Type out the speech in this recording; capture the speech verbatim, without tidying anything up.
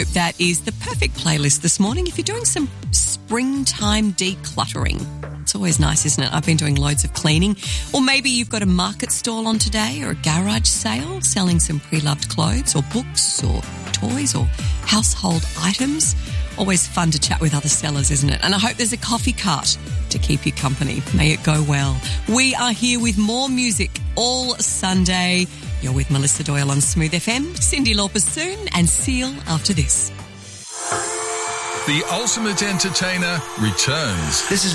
That is the perfect playlist this morning if you're doing some springtime decluttering. It's always nice, isn't it? I've been doing loads of cleaning. Or maybe you've got a market stall on today or a garage sale selling some pre-loved clothes or books or toys or household items. Always fun to chat with other sellers, isn't it? And I hope there's a coffee cart to keep you company. May it go well. We are here with more music all Sunday. You're with Melissa Doyle on Smooth F M. Cyndi Lauper soon and Seal after this. The Ultimate Entertainer returns. This is